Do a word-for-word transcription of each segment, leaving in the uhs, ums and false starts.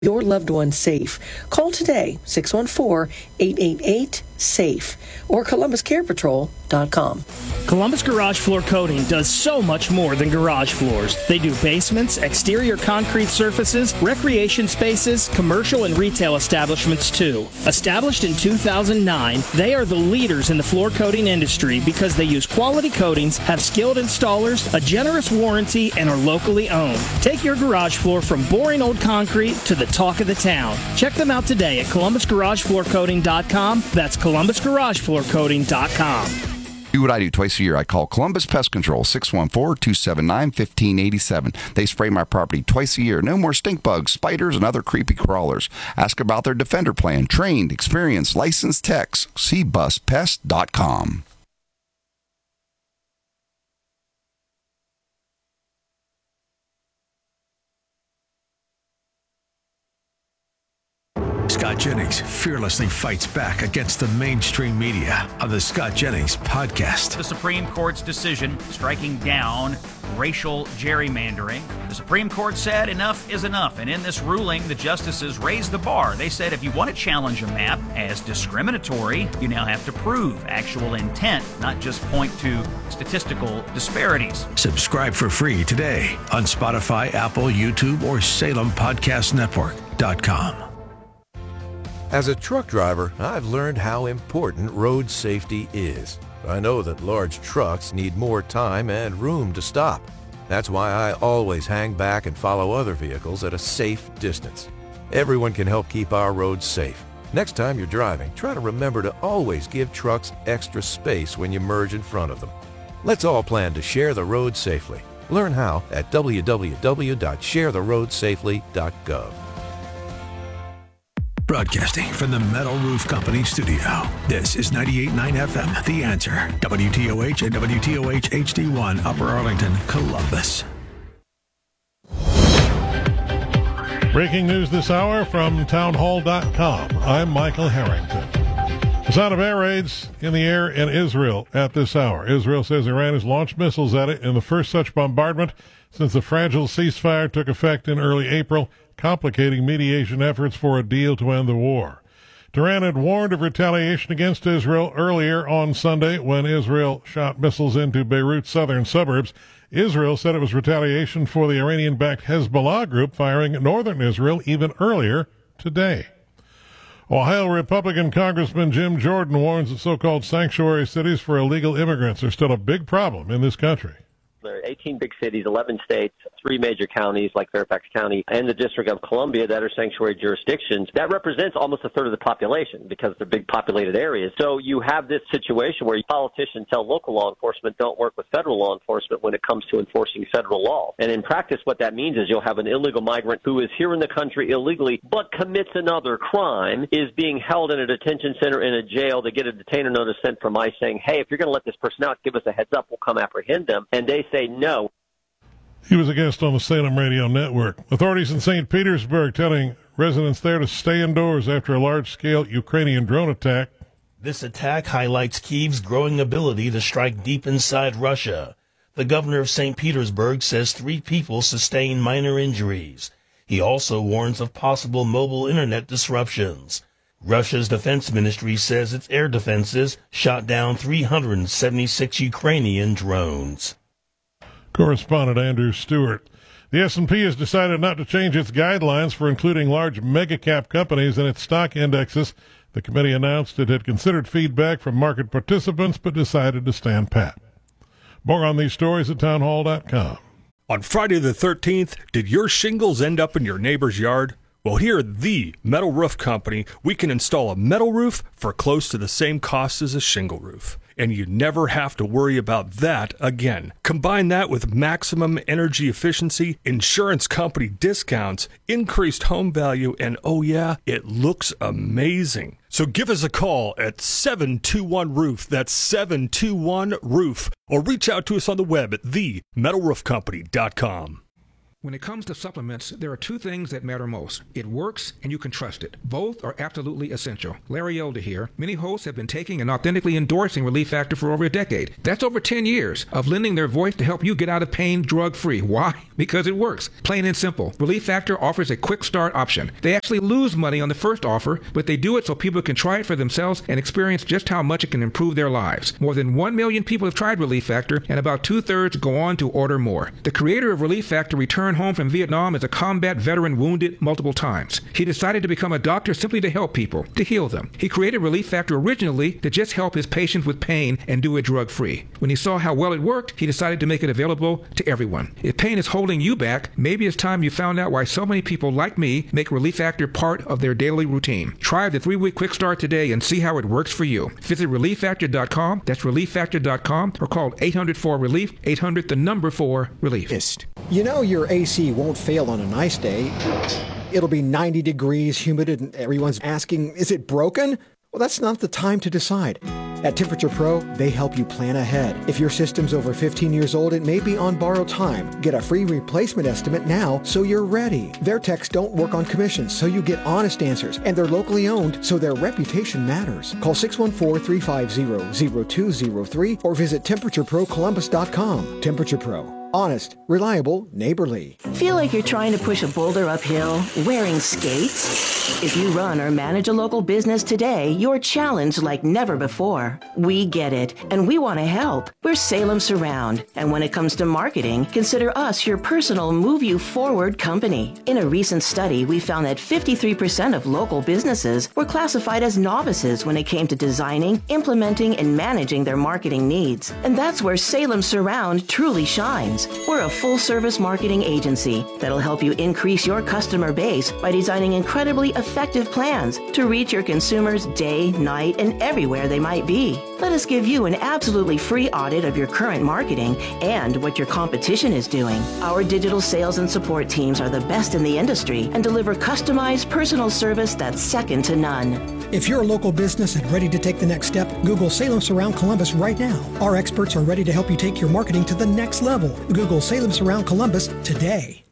your loved one safe. Call today, six one four, eight eight eight, SAFE or columbus care patrol dot com. Columbus Garage Floor Coating does so much more than garage floors. They do basements, exterior concrete surfaces, recreation spaces, commercial and retail establishments too. Established in two thousand nine, they are the leaders in the floor coating industry because they use quality coatings, have skilled installers, a generous warranty, and are locally owned. Take your garage floor from boring old concrete to the talk of the town. Check them out today at columbus garage floor coating dot com. That's columbus garage floor coating dot com. Do what I do twice a year. I call Columbus Pest Control, six one four, two seven nine, one five eight seven. They spray my property twice a year. No more stink bugs, spiders, and other creepy crawlers. Ask about their Defender plan. Trained, experienced, licensed techs. C bus pest dot com. Scott Jennings fearlessly fights back against the mainstream media on the Scott Jennings podcast. The Supreme Court's decision striking down racial gerrymandering. The Supreme Court said enough is enough, and in this ruling, the justices raised the bar. They said if you want to challenge a map as discriminatory, you now have to prove actual intent, not just point to statistical disparities. Subscribe for free today on Spotify, Apple, YouTube, or Salem Podcast Network dot com. As a truck driver, I've learned how important road safety is. I know that large trucks need more time and room to stop. That's why I always hang back and follow other vehicles at a safe distance. Everyone can help keep our roads safe. Next time you're driving, try to remember to always give trucks extra space when you merge in front of them. Let's all plan to share the road safely. Learn how at w w w dot share the road safely dot gov. Broadcasting from the Metal Roof Company studio, this is ninety-eight point nine F M, The Answer, W T O H and W T O H H D one, Upper Arlington, Columbus. Breaking news this hour from town hall dot com. I'm Michael Harrington. The sound of air raids in the air in Israel at this hour. Israel says Iran has launched missiles at it in the first such bombardment since the fragile ceasefire took effect in early April, complicating mediation efforts for a deal to end the war. Tehran had warned of retaliation against Israel earlier on Sunday when Israel shot missiles into Beirut's southern suburbs. Israel said it was retaliation for the Iranian-backed Hezbollah group firing at northern Israel even earlier today. Ohio Republican Congressman Jim Jordan warns that so-called sanctuary cities for illegal immigrants are still a big problem in this country. There are eighteen big cities, eleven states, three major counties like Fairfax County and the District of Columbia that are sanctuary jurisdictions. That represents almost a third of the population because they're big populated areas. So you have this situation where politicians tell local law enforcement don't work with federal law enforcement when it comes to enforcing federal law. And in practice, what that means is you'll have an illegal migrant who is here in the country illegally but commits another crime, is being held in a detention center in a jail. They get a detainer notice sent from ICE saying, hey, if you're going to let this person out, give us a heads up. We'll come apprehend them. And they say no. He was a guest on the Salem Radio Network. Authorities in Saint Petersburg telling residents there to stay indoors after a large-scale Ukrainian drone attack. This attack highlights Kyiv's growing ability to strike deep inside Russia. The governor of Saint Petersburg says three people sustained minor injuries. He also warns of possible mobile internet disruptions. Russia's defense ministry says its air defenses shot down three hundred seventy-six Ukrainian drones. Correspondent Andrew Stewart. The S and P has decided not to change its guidelines for including large mega-cap companies in its stock indexes. The committee announced it had considered feedback from market participants but decided to stand pat. More on these stories at town hall dot com. On Friday the thirteenth, did your shingles end up in your neighbor's yard? Well, here at the Metal Roof Company, we can install a metal roof for close to the same cost as a shingle roof. And you never have to worry about that again. Combine that with maximum energy efficiency, insurance company discounts, increased home value, and oh yeah, it looks amazing. So give us a call at seven two one roof. That's seven two one roof. Or reach out to us on the web at the metal roof company dot com. When it comes to supplements, there are two things that matter most. It works and you can trust it. Both are absolutely essential. Larry Elder here. Many hosts have been taking and authentically endorsing Relief Factor for over a decade. That's over ten years of lending their voice to help you get out of pain drug-free. Why? Because it works. Plain and simple. Relief Factor offers a quick start option. They actually lose money on the first offer, but they do it so people can try it for themselves and experience just how much it can improve their lives. More than one million people have tried Relief Factor, and about two-thirds go on to order more. The creator of Relief Factor returned home from Vietnam as a combat veteran wounded multiple times. He decided to become a doctor simply to help people, to heal them. He created Relief Factor originally to just help his patients with pain and do it drug-free. When he saw how well it worked, he decided to make it available to everyone. If pain is holding you back, maybe it's time you found out why so many people like me make Relief Factor part of their daily routine. Try the three-week quick start today and see how it works for you. Visit relief factor dot com, that's relief factor dot com, or call eight hundred four relief, eight hundred the number four relief. You know your A C won't fail on a nice day. It'll be ninety degrees, humid, and everyone's asking, is it broken? Well, that's not the time to decide. At Temperature Pro, they help you plan ahead. If your system's over fifteen years old, it may be on borrowed time. Get a free replacement estimate now so you're ready. Their techs don't work on commissions, so you get honest answers. And they're locally owned, so their reputation matters. Call six one four, three five zero, zero two zero three or visit temperature pro columbus dot com. Temperature Pro. Honest, reliable, neighborly. Feel like you're trying to push a boulder uphill wearing skates? If you run or manage a local business today, you're challenged like never before. We get it, and we want to help. We're Salem Surround, and when it comes to marketing, consider us your personal move you forward company. In a recent study, we found that fifty-three percent of local businesses were classified as novices when it came to designing, implementing, and managing their marketing needs. And that's where Salem Surround truly shines. We're a full-service marketing agency that'll help you increase your customer base by designing incredibly effective plans to reach your consumers day, night, and everywhere they might be. Let us give you an absolutely free audit of your current marketing and what your competition is doing. Our digital sales and support teams are the best in the industry and deliver customized personal service that's second to none. If you're a local business and ready to take the next step, Google Salem Surround Columbus right now. Our experts are ready to help you take your marketing to the next level. Google Salem Surround Columbus today.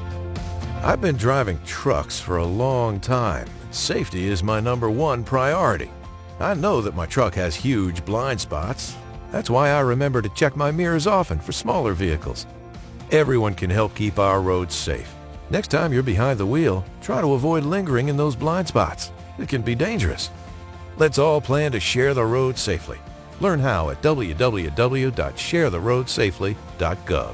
I've been driving trucks for a long time. Safety is my number one priority. I know that my truck has huge blind spots. That's why I remember to check my mirrors often for smaller vehicles. Everyone can help keep our roads safe. Next time you're behind the wheel, try to avoid lingering in those blind spots. It can be dangerous. Let's all plan to share the road safely. Learn how at w w w dot share the road safely dot gov.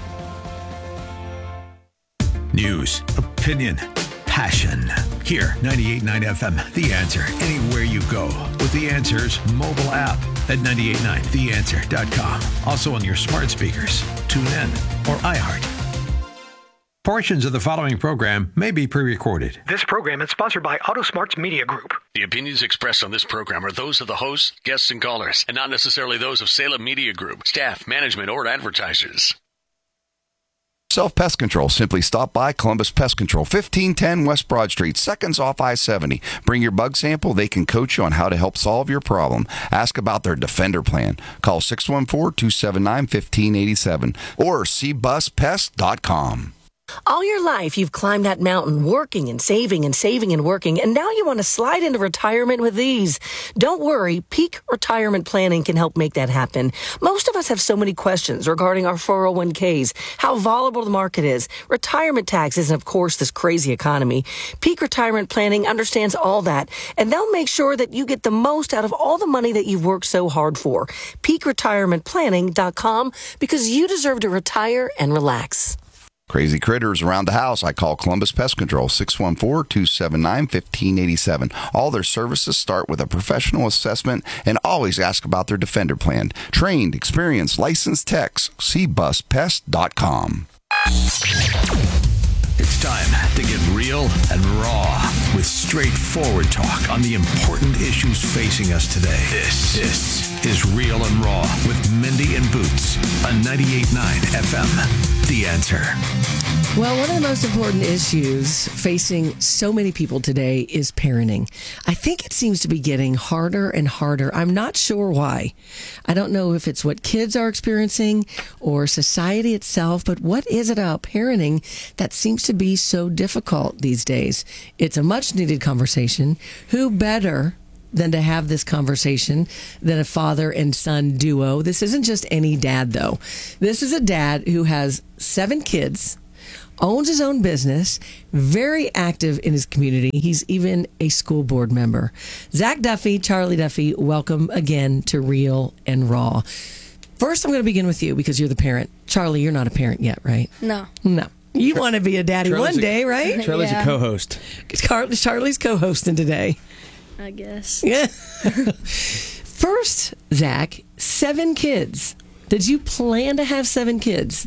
News, opinion, passion. Here, ninety-eight point nine F M, The Answer. Anywhere you go with The Answer's mobile app at nine eight nine the answer dot com. Also on your smart speakers, TuneIn, or iHeart. Portions of the following program may be pre-recorded. This program is sponsored by AutoSmarts Media Group. The opinions expressed on this program are those of the hosts, guests, and callers, and not necessarily those of Salem Media Group, staff, management, or advertisers. Self Pest Control. Simply stop by Columbus Pest Control, fifteen ten West Broad Street, seconds off I seventy. Bring your bug sample. They can coach you on how to help solve your problem. Ask about their Defender plan. Call six one four, two seven nine, one five eight seven or c bus pest dot com. All your life, you've climbed that mountain, working and saving and saving and working, and now you want to slide into retirement with ease. Don't worry, Peak Retirement Planning can help make that happen. Most of us have so many questions regarding our four oh one k's, how volatile the market is, retirement taxes, and of course, this crazy economy. Peak Retirement Planning understands all that, and they'll make sure that you get the most out of all the money that you've worked so hard for. peak retirement planning dot com, because you deserve to retire and relax. Crazy critters around the house, I call Columbus Pest Control, six one four, two seven nine, one five eight seven. All their services start with a professional assessment and always ask about their Defender plan. Trained, experienced, licensed techs, c bus pest dot com. It's time to get real and raw. with straightforward talk on the important issues facing us today. This, this is Real and Raw with Mindy and Boots on ninety-eight point nine F M. The Answer. Well, one of the most important issues facing so many people today is parenting. I think it seems to be getting harder and harder. I'm not sure why. I don't know if it's what kids are experiencing or society itself, but what is it about parenting that seems to be so difficult these days? It's a much needed conversation. Who better than to have this conversation than a father and son duo? This isn't just any dad, though. This is a dad who has seven kids, owns his own business, very active in his community. He's even a school board member. Zach Duffy, Charlie Duffy, welcome again to Real and Raw. First, I'm going to begin with you because you're the parent. Charlie, you're not a parent yet, right? No. No. You want to be a daddy Charlie's one a- day, right? Charlie's a Yeah. co-host. Char- Charlie's co-hosting today. I guess. Yeah. First, Zach, seven kids. Did you plan to have seven kids?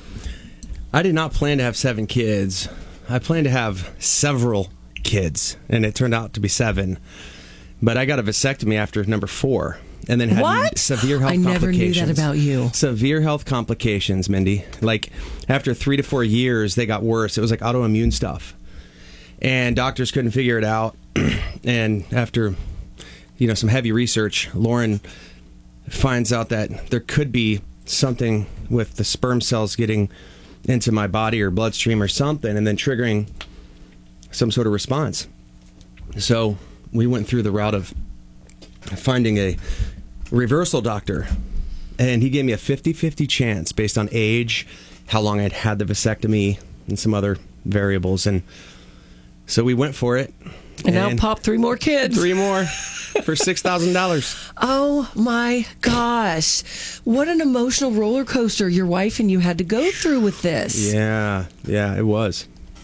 I did not plan to have seven kids. I planned to have several kids, and it turned out to be seven. But I got a vasectomy after number four, and then had What? severe health I never knew complications. that about you. Severe health complications, Mindy. Like, after three to four years, they got worse. It was like autoimmune stuff. And doctors couldn't figure it out. And after, you know, some heavy research, Lauren finds out that there could be something with the sperm cells getting into my body or bloodstream or something, and then triggering some sort of response. So we went through the route of finding a reversal doctor, and he gave me a fifty-fifty chance based on age, how long I'd had the vasectomy, and some other variables. And so we went for it. And, now pop three more kids. Three more for six thousand dollars. Oh, my gosh. What an emotional roller coaster your wife and you had to go through with this. Yeah, yeah, it was.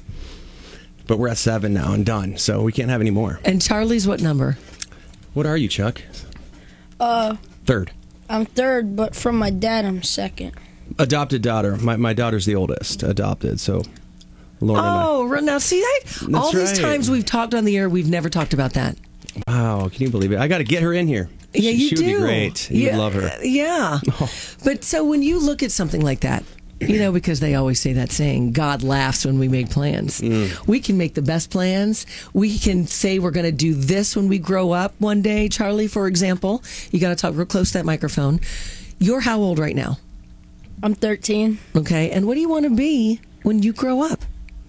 But we're at seven now and done, so we can't have any more. And Charlie's what number? What are you, Chuck? Uh, Third. I'm third, but from my dad, I'm second. Adopted daughter. My my daughter's the oldest. Adopted, so Lauren and I. Oh, now see, I, all these right. times we've talked on the air, we've never talked about that. Wow, can you believe it? I got to get her in here. Yeah, she, you she do. would be great. You yeah, would love her. Yeah. But so when you look at something like that, you know, because they always say that saying, God laughs when we make plans. Mm. We can make the best plans. We can say we're going to do this when we grow up one day. Charlie, for example, you got to talk real close to that microphone. You're how old right now? I'm thirteen. Okay. And what do you want to be when you grow up?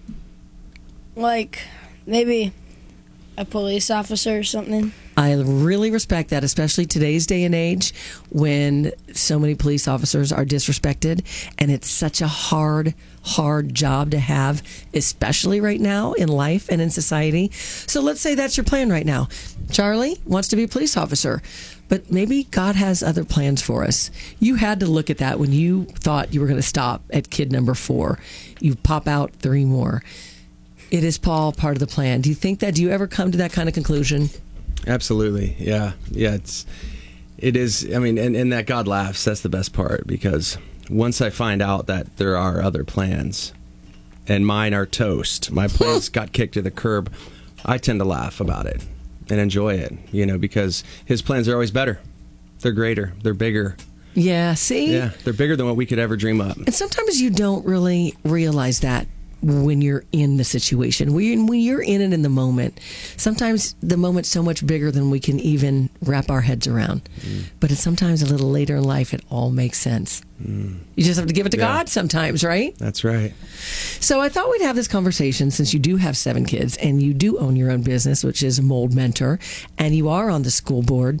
Like, maybe a police officer or something. I really respect that, especially today's day and age when so many police officers are disrespected, and it's such a hard, hard job to have, especially right now in life and in society. So let's say that's your plan right now. Charlie wants to be a police officer, but maybe God has other plans for us. You had to look at that when you thought you were going to stop at kid number four. You pop out three more. It is, Paul, part of the plan. Do you think that? Do you ever come to that kind of conclusion? Absolutely. Yeah. Yeah. It's, it is. I mean, and, and that God laughs, that's the best part, because once I find out that there are other plans and mine are toast, my plans got kicked to the curb, I tend to laugh about it and enjoy it, you know, because his plans are always better. They're greater. They're bigger. Yeah. See? Yeah. They're bigger than what we could ever dream up. And sometimes you don't really realize that when you're in the situation. When when you're in it in the moment, sometimes the moment's so much bigger than we can even wrap our heads around. Mm. But it's sometimes a little later in life, it all makes sense. Mm. You just have to give it to yeah. God sometimes, right? That's right. So I thought we'd have this conversation since you do have seven kids and you do own your own business, which is Mold Mentor, and you are on the school board.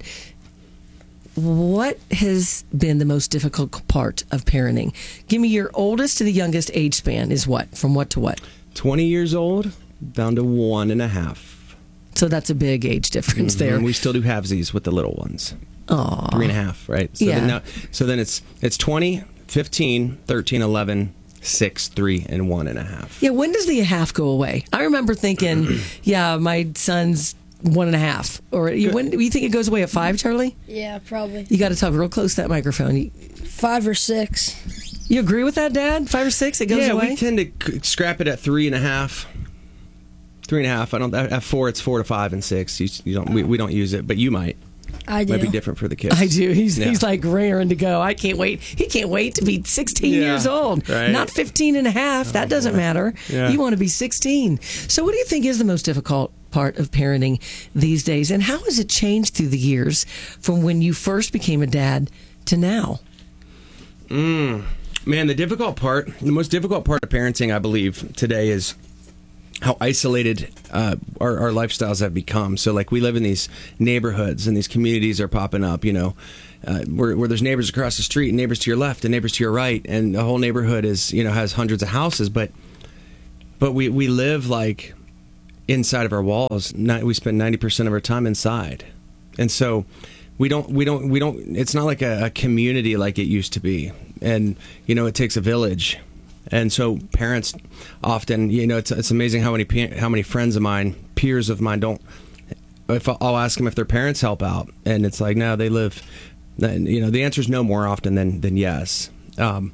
What has been the most difficult part of parenting? Give me your oldest to the youngest age span is what? From what to what? twenty years old down to one and a half. So that's a big age difference mm-hmm. there. And we still do halvesies with the little ones. Aww. Three and a half, right? So yeah. Then now, so then it's it's twenty, fifteen, thirteen, eleven, six, three, and one and a half. Yeah, when does the half go away? I remember thinking, yeah, my son's one and a half. Or you, when do you think it goes away at five, Charlie? Yeah, probably. You got to talk real close to that microphone. Five or six. You agree with that, Dad? Five or six, it goes yeah, away? Yeah, we tend to scrap it at three and a half. Three and a half. I don't. At four, it's four to five and six. You, you don't. We, we don't use it, but you might. I do. Might be different for the kids. I do. He's Yeah. he's like raring to go. I can't wait. He can't wait to be sixteen Yeah, years old. right. Not fifteen and a half. That doesn't matter. Yeah. You want to be sixteen. So what do you think is the most difficult part of parenting these days? And how has it changed through the years from when you first became a dad to now? Mm. Man, the difficult part, the most difficult part of parenting, I believe, today is how isolated uh, our, our lifestyles have become. So, like, we live in these neighborhoods, and these communities are popping up, you know, uh, where, where there's neighbors across the street, and neighbors to your left, and neighbors to your right, and the whole neighborhood is, you know, has hundreds of houses, but but we, we live, like, inside of our walls. Not, we spend ninety percent of our time inside. And so we don't, we don't, we don't, it's not like a, a community like it used to be. And, you know, it takes a village. And so parents often, you know, it's it's amazing how many how many friends of mine, peers of mine, don't. If I'll ask them if their parents help out, and it's like, no, they live. You know, the answer is no more often than than yes. Um,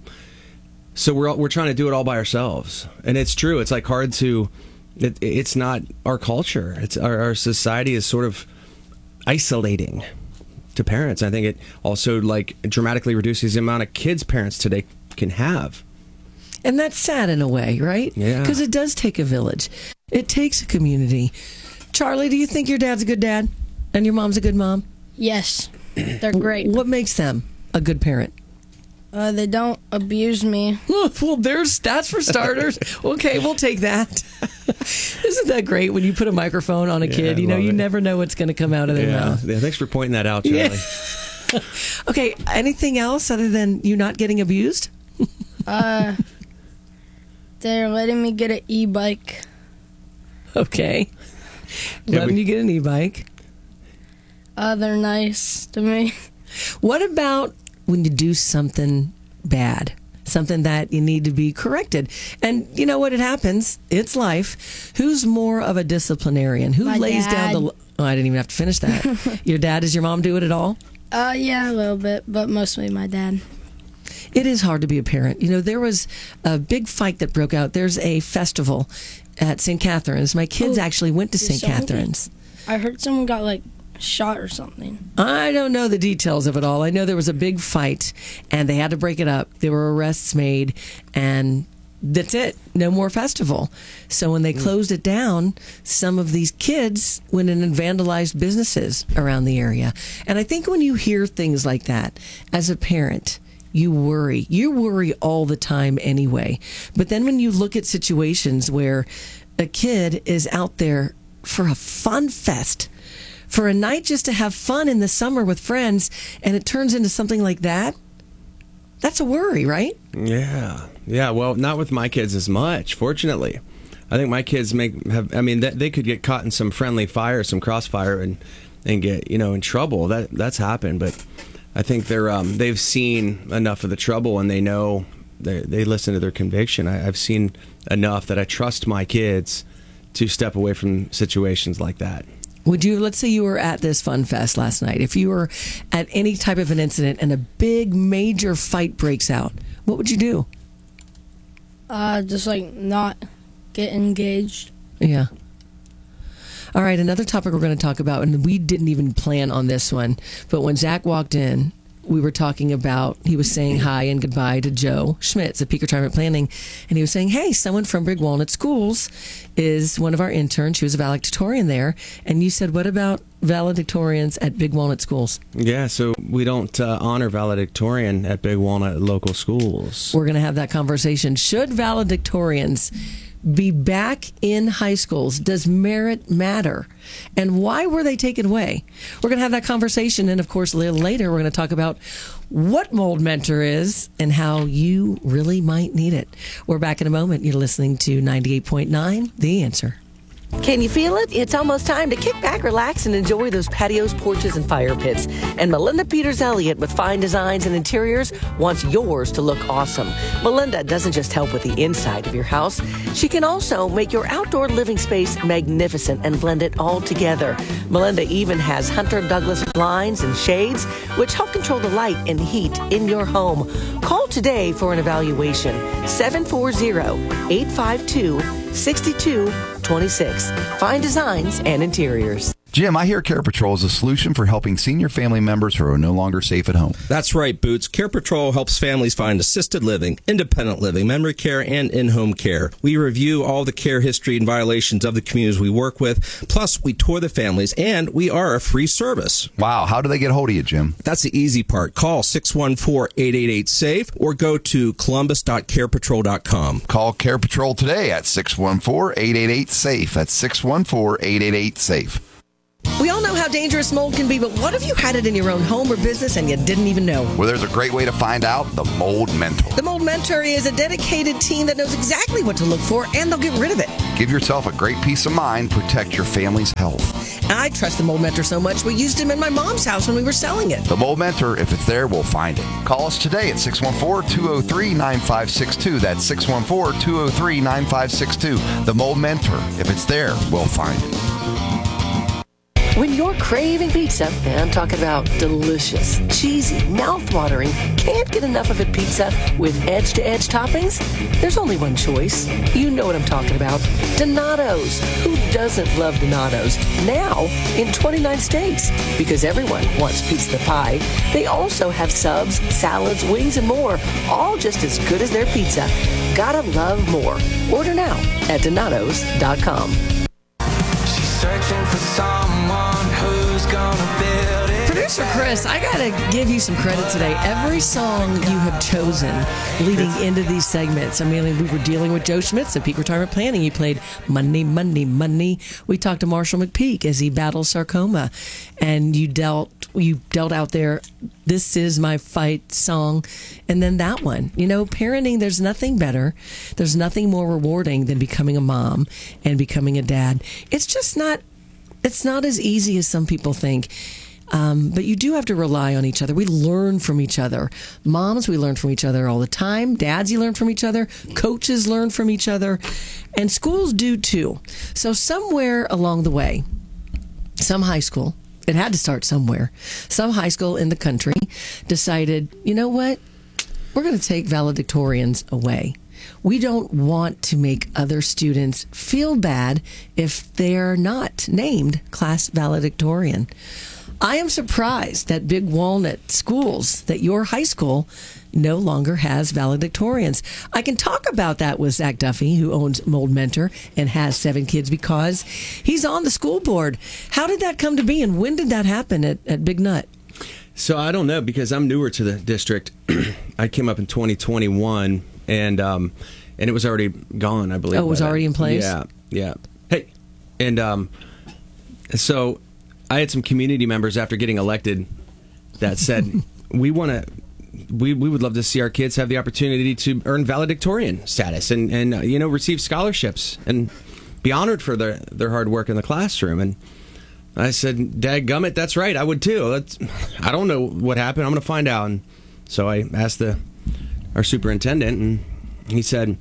so we're we're trying to do it all by ourselves, and it's true. It's like hard to. It, it's not our culture. It's our, our society is sort of isolating to parents. I think it also like dramatically reduces the amount of kids parents today can have. And that's sad in a way, right? Yeah. Because it does take a village. It takes a community. Charlie, do you think your dad's a good dad and your mom's a good mom? Yes, they're great. What makes them a good parent? Uh, they don't abuse me. Well, there's that's for starters. Okay, we'll take that. Isn't that great when you put a microphone on a Yeah, kid? I You know, love you it. never know what's going to come out of their Yeah. mouth. yeah. Thanks for pointing that out, Charlie. Yeah. Okay, anything else other than you not getting abused? Uh, they're letting me get an e-bike. Okay. Yeah, Letting we- you get an e-bike. Uh, they're nice to me. What about when you do something bad? Something that you need to be corrected. And you know what? It happens. It's life. Who's more of a disciplinarian? Who My lays down dad. the... Oh, I didn't even have to finish that. Your dad, does your mom do it at all? Uh, yeah, a little bit, but mostly my dad. It is hard to be a parent. You know, there was a big fight that broke out. There's a festival at Saint Catherine's. My kids Oh, actually went to did Saint someone Catherine's. I heard someone got, like, shot or something. I don't know the details of it all. I know there was a big fight, and they had to break it up. There were arrests made, and that's it. No more festival. So when they closed it down, some of these kids went in and vandalized businesses around the area. And I think when you hear things like that, as a parent, you worry. You worry all the time anyway. But then when you look at situations where a kid is out there for a fun fest, for a night just to have fun in the summer with friends, and it turns into something like that, that's a worry, right? Yeah, yeah. Well, not with my kids as much, fortunately. I think my kids make have. I mean, they, they could get caught in some friendly fire, some crossfire, and and get you know in trouble. That that's happened, but I think they're um, they've seen enough of the trouble, and they know they they listen to their conviction. I, I've seen enough that I trust my kids to step away from situations like that. Would you, let's say you were at this fun fest last night. If you were at any type of an incident and a big major fight breaks out, what would you do? Uh, just, like, not get engaged. Yeah. All right, another topic we're going to talk about, and we didn't even plan on this one, but when Zach walked in, we were talking about, he was saying hi and goodbye to Joe Schmitz at Peak Retirement Planning, and he was saying, hey, someone from Big Walnut Schools is one of our interns. She was a valedictorian there, and you said, what about valedictorians at Big Walnut Schools? Yeah, so we don't uh, honor valedictorian at Big Walnut local schools. We're going to have that conversation. Should valedictorians be back in high schools? Does merit matter? And why were they taken away? We're going to have that conversation. And of course, a little later, we're going to talk about what Mold Mentor is and how you really might need it. We're back in a moment. You're listening to ninety-eight point nine, The Answer. Can you feel it? It's almost time to kick back, relax, and enjoy those patios, porches, and fire pits. And Melinda Peters Elliott with Fine Designs and Interiors wants yours to look awesome. Melinda doesn't just help with the inside of your house. She can also make your outdoor living space magnificent and blend it all together. Melinda even has Hunter Douglas blinds and shades, which help control the light and heat in your home. Call today for an evaluation. seven four zero, eight five two, six two twenty-six. Fine designs and interiors. Jim, I hear Care Patrol is a solution for helping senior family members who are no longer safe at home. That's right, Boots. Care Patrol helps families find assisted living, independent living, memory care, and in-home care. We review all the care history and violations of the communities we work with. Plus, we tour the families, and we are a free service. Wow. How do they get a hold of you, Jim? That's the easy part. Call six one four, eight eight eight, SAFE or go to columbus dot care patrol dot com. Call Care Patrol today at six one four, eight eight eight, SAFE. That's six one four, eight eight eight, SAFE. We all know how dangerous mold can be, but what if you had it in your own home or business and you didn't even know? Well, there's a great way to find out. The Mold Mentor. The Mold Mentor is a dedicated team that knows exactly what to look for, and they'll get rid of it. Give yourself a great peace of mind. Protect your family's health. I trust the Mold Mentor so much, we used him in my mom's house when we were selling it. The Mold Mentor, if it's there, we'll find it. Call us today at six one four, two oh three, nine five six two. That's six one four, two oh three, nine five six two. The Mold Mentor, if it's there, we'll find it. When you're craving pizza, and I'm talking about delicious, cheesy, mouth-watering, can't get enough of it pizza with edge-to-edge toppings, there's only one choice. You know what I'm talking about. Donato's. Who doesn't love Donato's? Now in twenty-nine states. Because everyone wants piece of the pie. They also have subs, salads, wings, and more, all just as good as their pizza. Gotta love more. Order now at donatos dot com. She's searching for someone who's gonna build it. Producer Chris, I gotta give you some credit today. Every song you have chosen leading into these segments. I mean, we were dealing with Joe Schmitz at Peak Retirement Planning. He played Money, Money, Money. We talked to Marshall McPeak as he battles sarcoma, and you dealt you dealt out there, This Is My Fight song, and then that one. You know, parenting, there's nothing better. There's nothing more rewarding than becoming a mom and becoming a dad. It's just not, it's not as easy as some people think. Um, but you do have to rely on each other. We learn from each other. Moms, we learn from each other all the time. Dads, you learn from each other. Coaches learn from each other. And schools do too. So somewhere along the way, some high school, it had to start somewhere, some high school in the country decided, you know what? We're going to take valedictorians away. We don't want to make other students feel bad if they're not named class valedictorian. I am surprised that Big Walnut Schools, that your high school no longer has valedictorians. I can talk about that with Zach Duffy, who owns Mold Mentor and has seven kids, because he's on the school board. How did that come to be, and when did that happen at, at Big Nut? So I don't know, because I'm newer to the district. I came up in twenty twenty-one, and um, and it was already gone, I believe. Oh, it was already in place? Yeah, yeah. Hey, and um, so I had some community members after getting elected that said, we want to, we, we would love to see our kids have the opportunity to earn valedictorian status and, and uh, you know, receive scholarships and be honored for their, their hard work in the classroom. And I said, dadgummit, that's right, I would too. That's, I don't know what happened. I'm going to find out. And so I asked the our superintendent, and he said,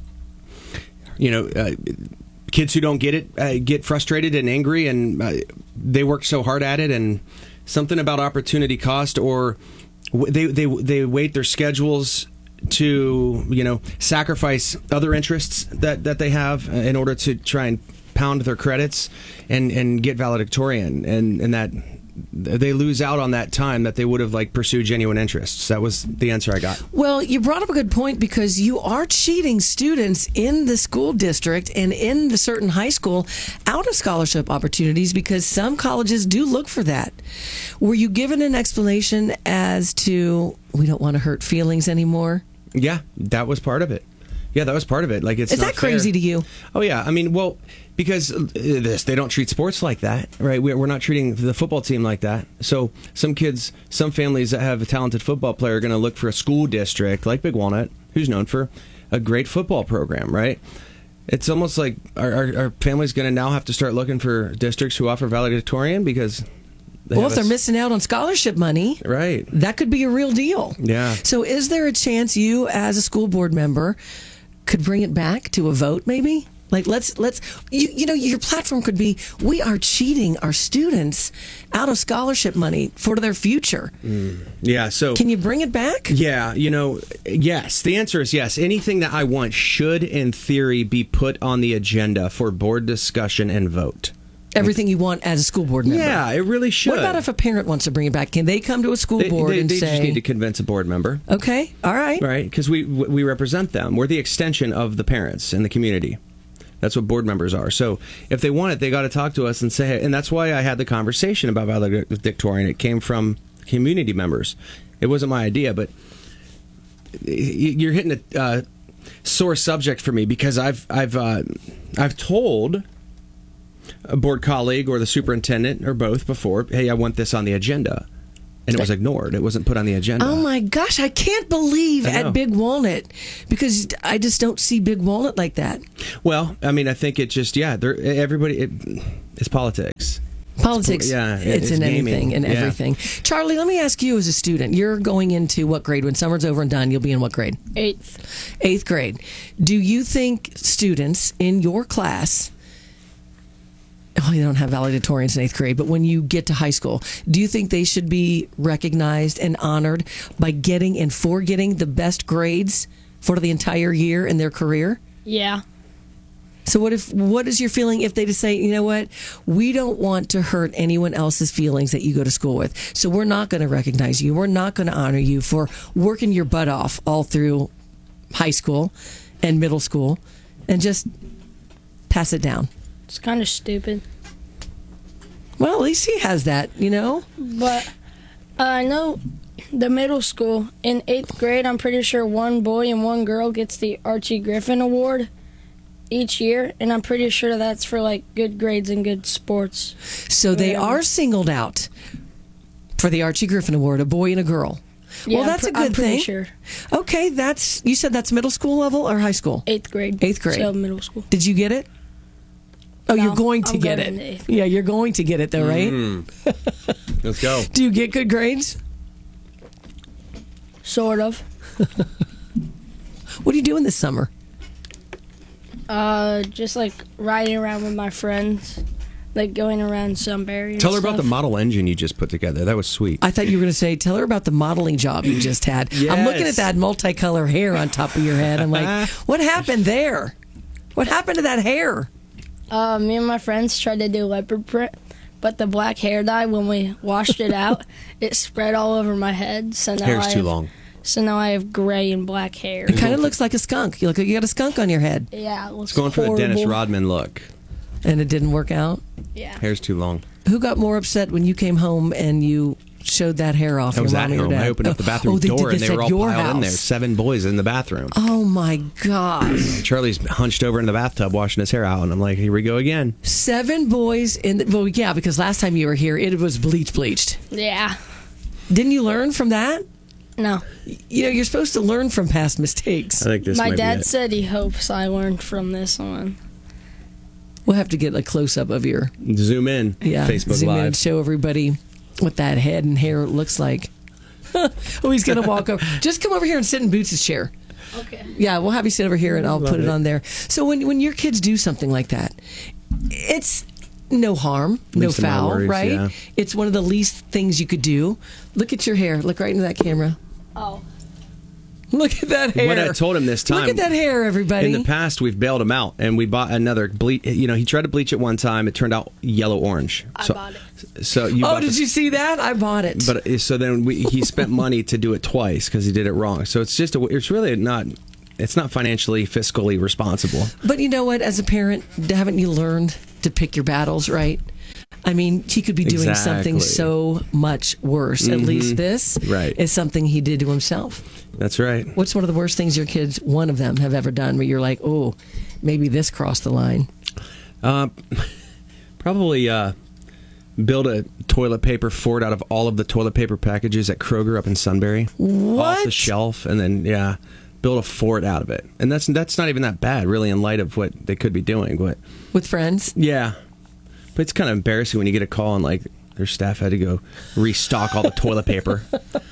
you know, uh, kids who don't get it uh, get frustrated and angry, and uh, they work so hard at it, and something about opportunity cost, or w- they they they weight their schedules to, you know, sacrifice other interests that, that they have in order to try and pound their credits and, and get valedictorian, and, and that they lose out on that time that they would have like pursued genuine interests. That was the answer I got. Well, you brought up a good point, because you are cheating students in the school district and in the certain high school out of scholarship opportunities, because some colleges do look for that. Were you given an explanation as to, we don't want to hurt feelings anymore? Yeah, that was part of it. Yeah, that was part of it. Like, it's Is not that crazy fair. to you? Oh, yeah. I mean, well, because this, they don't treat sports like that, right? We're not treating the football team like that. So some kids, some families that have a talented football player are going to look for a school district like Big Walnut, who's known for a great football program, right? It's almost like our, our, our family's going to now have to start looking for districts who offer valedictorian, because they well, have if they're a, missing out on scholarship money, right, that could be a real deal. Yeah. So is there a chance you, as a school board member, could bring it back to a vote, maybe? Like, let's, let's, you, you know, your platform could be, we are cheating our students out of scholarship money for their future. Mm. Yeah, so. Can you bring it back? Yeah, you know, yes. The answer is yes. Anything that I want should, in theory, be put on the agenda for board discussion and vote. Everything you want as a school board member. Yeah, it really should. What about if a parent wants to bring it back? Can they come to a school They, board they, and they say... just need to convince a board member. Okay, all right. Right, because we, we represent them. We're the extension of the parents in the community. That's what board members are. So if they want it, they got to talk to us and say, hey, and that's why I had the conversation about valedictorian. It came from community members. It wasn't my idea, but you're hitting a uh, sore subject for me because I've I've uh, I've told a board colleague or the superintendent or both before, hey, I want this on the agenda. And it was ignored. It wasn't put on the agenda. Oh, my gosh. I can't believe I at know. Big Walnut, because I just don't see Big Walnut like that. Well, I mean, I think it just, yeah, everybody, it, it's politics. Politics, It's, yeah, it's, it's in gaming. anything and Yeah. everything. Charlie, let me ask you as a student. You're going into what grade? When summer's over and done, you'll be in what grade? Eighth. Eighth grade. Do you think students in your class... Oh, you don't have valedictorians in eighth grade, but when you get to high school, do you think they should be recognized and honored by getting and for getting the best grades for the entire year in their career? Yeah. So what if what is your feeling if they just say, you know what, we don't want to hurt anyone else's feelings that you go to school with, so we're not going to recognize you, we're not going to honor you for working your butt off all through high school and middle school, and just pass it down? It's kind of stupid. Well, at least he has that, you know? But uh, I know the middle school, in eighth grade, I'm pretty sure one boy and one girl gets the Archie Griffin Award each year, and I'm pretty sure that's for, like, good grades and good sports. So they Whatever. are singled out for the Archie Griffin Award, a boy and a girl. Yeah, well, that's I'm a pre- good I'm pretty thing. sure. Okay, that's, you said that's middle school level or high school? Eighth grade. Eighth grade. So middle school. Did you get it? Oh, No, you're going to I'm get going into it. eighth Yeah, you're going to get it, though, right? Mm. Let's go. Do you get good grades? Sort of. What are you doing this summer? Uh, just like riding around with my friends, like going around Sunbury. And Tell her about the stuff. model engine you just put together. That was sweet. I thought you were going to say, tell her about the modeling job you just had. I'm looking at Yes. that multicolor hair on top of your head. I'm like, what happened there? What happened to that hair? Uh, me and my friends tried to do leopard print, but the black hair dye, when we washed it out, it spread all over my head. So now Hair's I too have, long. So now I have gray and black hair. It kind of looks like a skunk. You look like you got a skunk on your head. Yeah, it looks It's going for horrible. the Dennis Rodman look. And it didn't work out? Yeah. Hair's too long. Who got more upset when you came home and you showed that hair off? I was your at mom or your home. dad? I opened up the Oh, bathroom oh, they door did and this they were at all your piled in there. house. Seven boys in the bathroom. Oh, my gosh. Charlie's hunched over in the bathtub washing his hair out, and I'm like, here we go again. Seven boys in the... Well, yeah, because last time you were here, it was bleach bleached. Yeah. Didn't you learn from that? No. You know, you're supposed to learn from past mistakes. I think this My might dad be it. said he hopes I learned from this one. We'll have to get a close-up of your... Zoom in. Yeah, Facebook zoom in Live. and show everybody what that head and hair looks like. Oh, he's going to walk over. Just come over here and sit in Boots' chair. Okay. Yeah, we'll have you sit over here and I'll Love put it it. on there. So when when your kids do something like that, it's no harm, no Least of my foul, worries, right? yeah. It's one of the least things you could do. Look at your hair. Look right into that camera. Oh. Look at that hair. What I told him this time. Look at that hair, everybody. In the past, we've bailed him out, and we bought another bleach. You know, he tried to bleach it one time. It turned out yellow orange. I so, bought it. So you oh, bought did the- you see that? I bought it. But uh, so then we, he spent money to do it twice because he did it wrong. So it's just a, it's really not it's not financially fiscally responsible. But you know what? As a parent, haven't you learned to pick your battles, right? I mean, he could be doing Exactly. something so much worse. At Mhm. least this Right. is something he did to himself. That's right. What's one of the worst things your kids, one of them, have ever done where you're like, oh, maybe this crossed the line? Uh, probably uh, build a toilet paper fort out of all of the toilet paper packages at Kroger up in Sunbury. What? Off the shelf, and then yeah, build a fort out of it. And that's that's not even that bad, really, in light of what they could be doing. But With friends? yeah, but it's kind of embarrassing when you get a call and like their staff had to go restock all the toilet paper.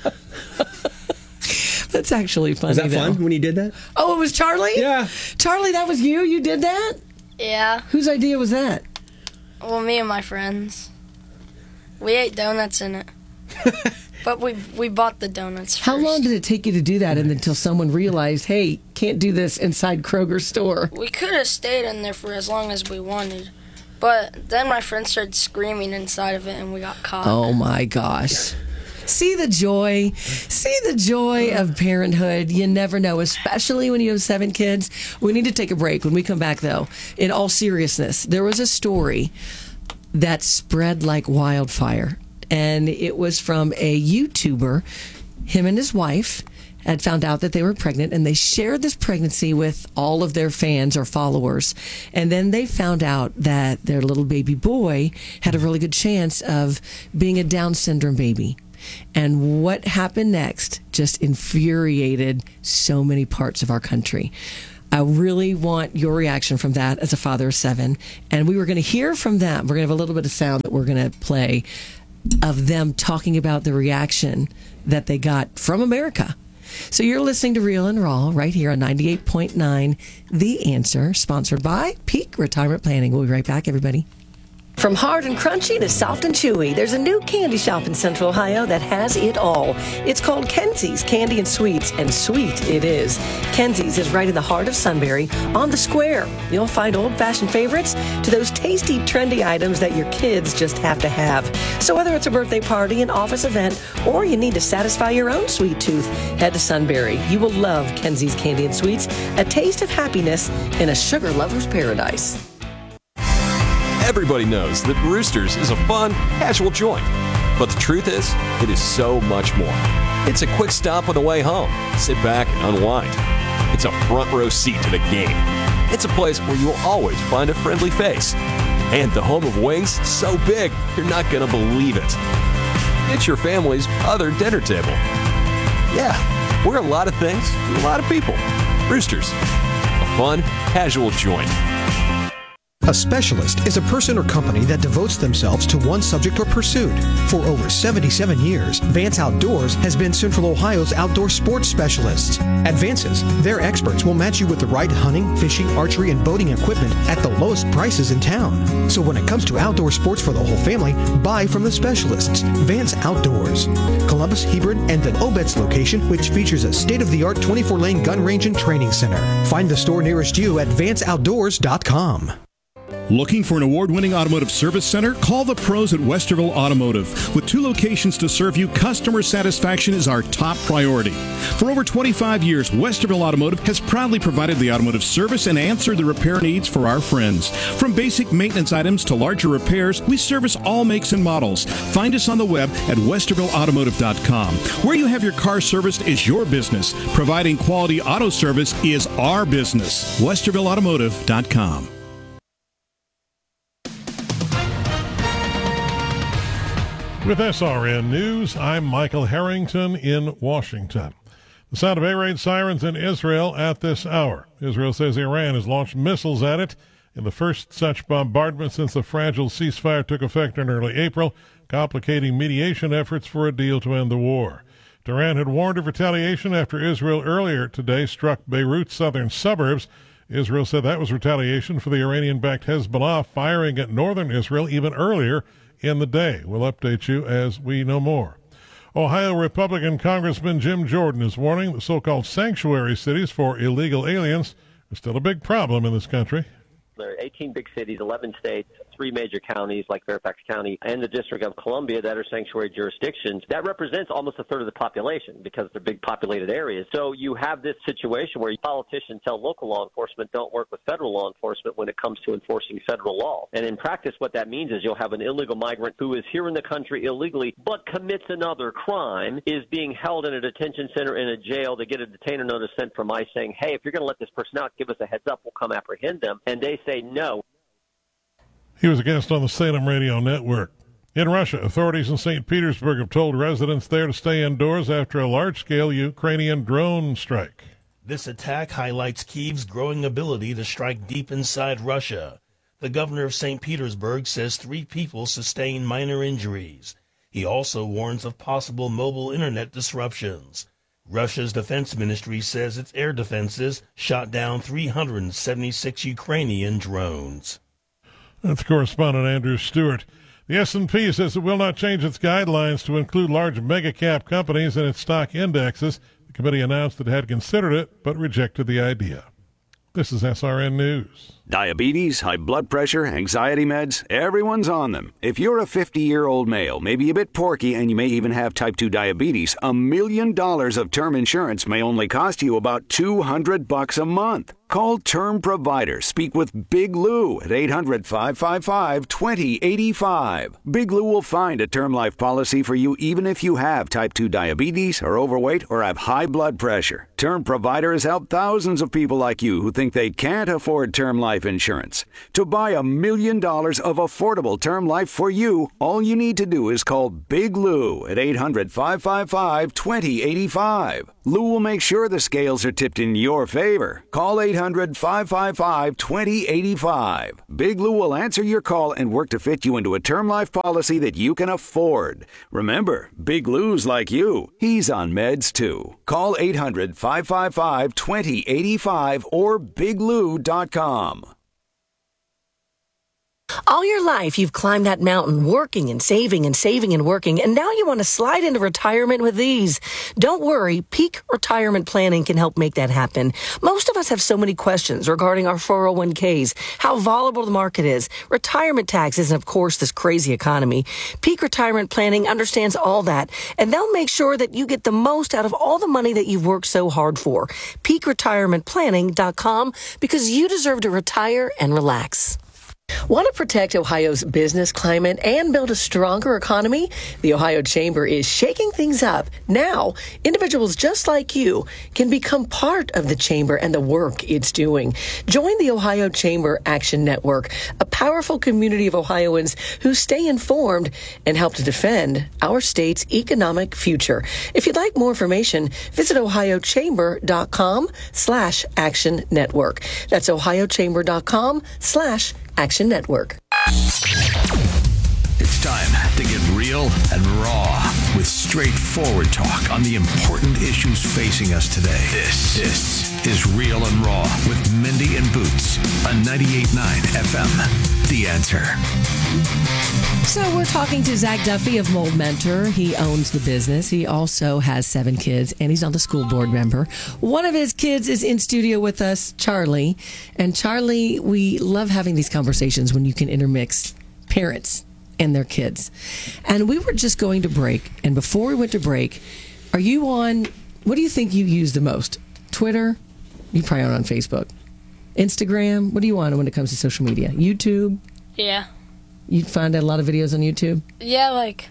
That's actually funny. Was that though. fun when you did that? Oh, it was Charlie? Yeah. Charlie, that was you? You did that? Yeah. Whose idea was that? Well, me and my friends. We ate donuts in it. But we we bought the donuts first. How long did it take you to do that and until someone realized, hey, can't do this inside Kroger's store? We could have stayed in there for as long as we wanted. But then my friends started screaming inside of it and we got caught. Oh, my gosh. See the joy. See the joy of parenthood. You never know, especially when you have seven kids. We need to take a break. When we come back, though, in all seriousness, there was a story that spread like wildfire. And it was from a YouTuber. Him and his wife had found out that they were pregnant, and they shared this pregnancy with all of their fans or followers. And then they found out that their little baby boy had a really good chance of being a Down syndrome baby. And what happened next just infuriated so many parts of our country. I really want your reaction from that as a father of seven. And we were going to hear from them. We're going to have a little bit of sound that we're going to play of them talking about the reaction that they got from America. So you're listening to Real and Raw right here on ninety-eight point nine The Answer, sponsored by Peak Retirement Planning. We'll be right back, everybody. From hard and crunchy to soft and chewy, there's a new candy shop in Central Ohio that has it all. It's called Kenzie's Candy and Sweets, and sweet it is. Kenzie's is right in the heart of Sunbury, on the square. You'll find old-fashioned favorites to those tasty, trendy items that your kids just have to have. So whether it's a birthday party, an office event, or you need to satisfy your own sweet tooth, head to Sunbury. You will love Kenzie's Candy and Sweets, a taste of happiness in a sugar lover's paradise. Everybody knows that Roosters is a fun, casual joint. But the truth is, it is so much more. It's a quick stop on the way home. Sit back and unwind. It's a front row seat to the game. It's a place where you'll always find a friendly face. And the home of wings, so big, you're not going to believe it. It's your family's other dinner table. Yeah, we're a lot of things to a lot of people. Roosters, a fun, casual joint. A specialist is a person or company that devotes themselves to one subject or pursuit. For over seventy-seven years, Vance Outdoors has been Central Ohio's outdoor sports specialists. At Vance's, their experts will match you with the right hunting, fishing, archery, and boating equipment at the lowest prices in town. So when it comes to outdoor sports for the whole family, buy from the specialists. Vance Outdoors. Columbus, Hebron, and the Obetz location, which features a state-of-the-art twenty-four lane gun range and training center. Find the store nearest you at vance outdoors dot com. Looking for an award-winning automotive service center? Call the pros at Westerville Automotive. With two locations to serve you, customer satisfaction is our top priority. For over twenty-five years, Westerville Automotive has proudly provided the automotive service and answered the repair needs for our friends. From basic maintenance items to larger repairs, we service all makes and models. Find us on the web at westerville automotive dot com. Where you have your car serviced is your business. Providing quality auto service is our business. westerville automotive dot com. With S R N News, I'm Michael Harrington in Washington. The sound of air raid sirens in Israel at this hour. Israel says Iran has launched missiles at it in the first such bombardment since the fragile ceasefire took effect in early April, complicating mediation efforts for a deal to end the war. Tehran had warned of retaliation after Israel earlier today struck Beirut's southern suburbs. Israel said that was retaliation for the Iranian-backed Hezbollah firing at northern Israel even earlier in the day. We'll update you as we know more. Ohio Republican Congressman Jim Jordan is warning that so-called sanctuary cities for illegal aliens are still a big problem in this country. There are eighteen big cities, eleven states, three major counties like Fairfax County and the District of Columbia that are sanctuary jurisdictions. That represents almost a third of the population because they're big populated areas. So you have this situation where politicians tell local law enforcement don't work with federal law enforcement when it comes to enforcing federal law. And in practice, what that means is you'll have an illegal migrant who is here in the country illegally but commits another crime, is being held in a detention center in a jail to get a detainer notice sent from ICE saying, hey, if you're going to let this person out, give us a heads up, we'll come apprehend them. And they say no. He was a guest on the Salem Radio Network. In Russia, authorities in Saint Petersburg have told residents there to stay indoors after a large-scale Ukrainian drone strike. This attack highlights Kyiv's growing ability to strike deep inside Russia. The governor of Saint Petersburg says three people sustained minor injuries. He also warns of possible mobile internet disruptions. Russia's defense ministry says its air defenses shot down three hundred seventy-six Ukrainian drones. That's correspondent Andrew Stewart. The S and P says it will not change its guidelines to include large mega-cap companies in its stock indexes. The committee announced it had considered it, but rejected the idea. This is S R N News. Diabetes, high blood pressure, anxiety meds, everyone's on them. If you're a fifty-year-old male, maybe a bit porky, and you may even have type two diabetes, a million dollars of term insurance may only cost you about two hundred bucks a month. Call Term Provider. Speak with Big Lou at eight hundred, five five five, two zero eight five. Big Lou will find a term life policy for you even if you have type two diabetes, are overweight, or have high blood pressure. Term Provider has helped thousands of people like you who think they can't afford term life insurance. To buy a million dollars of affordable term life for you, all you need to do is call Big Lou at eight hundred, five five five, two zero eight five. Lou will make sure the scales are tipped in your favor. Call eight hundred, five five five, two zero eight five. Big Lou will answer your call and work to fit you into a term life policy that you can afford. Remember, Big Lou's like you. He's on meds too. Call eight hundred, five five five, two zero eight five or big lou dot com. All your life, you've climbed that mountain, working and saving and saving and working, and now you want to slide into retirement with ease. Don't worry, Peak Retirement Planning can help make that happen. Most of us have so many questions regarding our four oh one k's, how volatile the market is, retirement taxes, and of course, this crazy economy. Peak Retirement Planning understands all that, and they'll make sure that you get the most out of all the money that you've worked so hard for. peak retirement planning dot com, because you deserve to retire and relax. Want to protect Ohio's business climate and build a stronger economy? The Ohio Chamber is shaking things up. Now, individuals just like you can become part of the Chamber and the work it's doing. Join the Ohio Chamber Action Network, a powerful community of Ohioans who stay informed and help to defend our state's economic future. If you'd like more information, visit ohio chamber dot com slash action network. That's ohio chamber dot com slash Action Network. It's time to get real and raw with straightforward talk on the important issues facing us today. This, this is Real and Raw with Mindy and Boots on ninety-eight point nine F M. The Answer. So we're talking to Zach Duffy of Mold Mentor. He owns the business. He also has seven kids, and he's on the school board member. One of his kids is in studio with us, Charlie. And Charlie, we love having these conversations when you can intermix parents and their kids. And we were just going to break. And before we went to break, are you on, what do you think you use the most? Twitter? You probably aren't on Facebook. Instagram? What do you want when it comes to social media? YouTube? Yeah. You find a lot of videos on YouTube? Yeah, like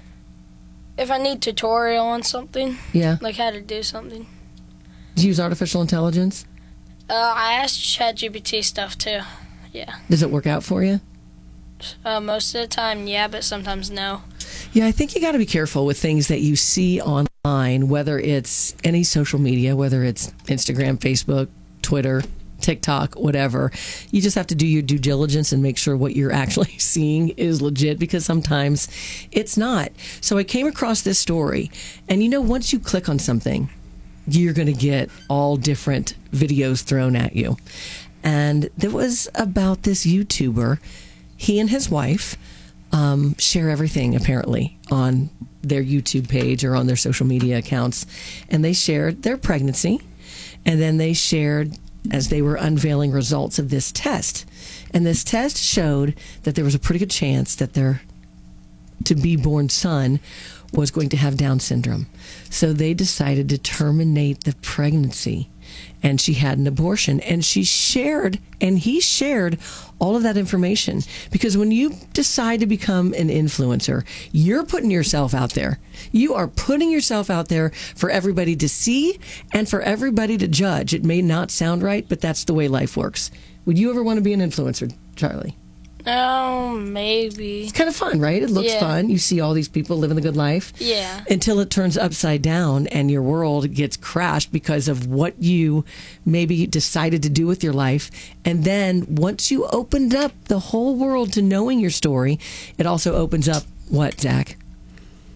if I need tutorial on something. Yeah. Like how to do something. Do you use artificial intelligence? Uh, I asked ChatGPT stuff too. Yeah. Does it work out for you? Uh, most of the time, yeah, but sometimes no. Yeah, I think you got to be careful with things that you see online, whether it's any social media, whether it's Instagram, Facebook, Twitter, TikTok, whatever. You just have to do your due diligence and make sure what you're actually seeing is legit, because sometimes it's not. So I came across this story, and you know, once you click on something, you're going to get all different videos thrown at you. And it was about this YouTuber. He and his wife um, share everything, apparently, on their YouTube page or on their social media accounts. And they shared their pregnancy, and then they shared as they were unveiling results of this test. And this test showed that there was a pretty good chance that their to-be-born son was going to have Down syndrome. So they decided to terminate the pregnancy, and she had an abortion. And she shared, and he shared all of that information. Because when you decide to become an influencer, you're putting yourself out there. You are putting yourself out there for everybody to see and for everybody to judge. It may not sound right, but that's the way life works. Would you ever want to be an influencer, Charlie? Oh, maybe. It's kind of fun, right? It looks Yeah. fun. You see all these people living the good life. Yeah. Until it turns upside down and your world gets crashed because of what you maybe decided to do with your life. And then once you opened up the whole world to knowing your story, it also opens up what, Zach?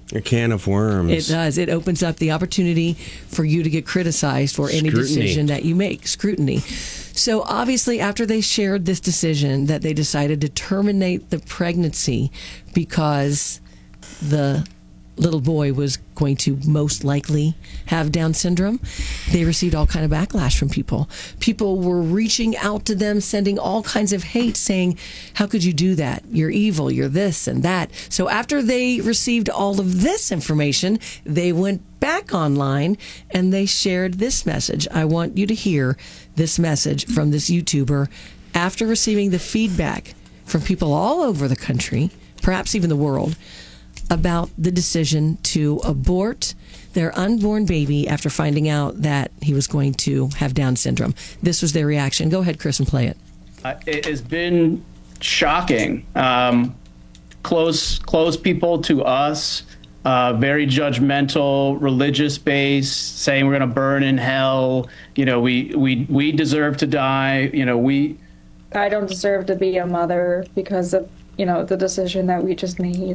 A can of worms. It does. It opens up the opportunity for you to get criticized for any Scrutiny. decision that you make. Scrutiny. So obviously, after they shared this decision that they decided to terminate the pregnancy because the little boy was going to most likely have Down syndrome, they received all kind of backlash from people. People were reaching out to them, sending all kinds of hate, saying, how could you do that? You're evil, you're this and that. So after they received all of this information, they went back online and they shared this message. I want you to hear this message from this YouTuber after receiving the feedback from people all over the country, perhaps even the world, about the decision to abort their unborn baby after finding out that he was going to have Down syndrome. This was their reaction. Go ahead, Chris, and play it. Uh, it has been shocking. Um, close, close people to us, uh, very judgmental, religious based, saying we're going to burn in hell. You know, we, we, we deserve to die. You know, we. I don't deserve to be a mother because of, you know, the decision that we just made.